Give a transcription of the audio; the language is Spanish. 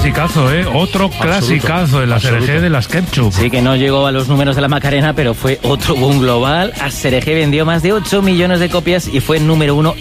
clasicazo, ¿eh? Otro clasicazo en la Cereje de las Ketchup. Sí, que no llegó a los números de la Macarena, pero fue otro boom global. A Cereje vendió más de 8 millones de copias y fue número 1